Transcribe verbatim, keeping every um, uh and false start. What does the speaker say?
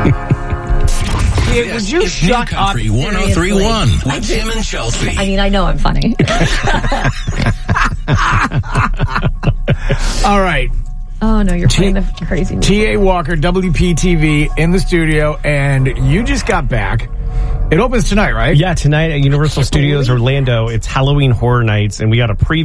Yeah, would you shut up? one oh three point one with Tim and Chelsea. I mean, I know I'm funny. All right. Oh, no, you're playing T- the crazy music. T A. Walker, W P T V, in the studio, and you just got back. It opens tonight, right? Yeah, tonight at Universal Studios Orlando. It's Halloween Horror Nights, and we got a preview.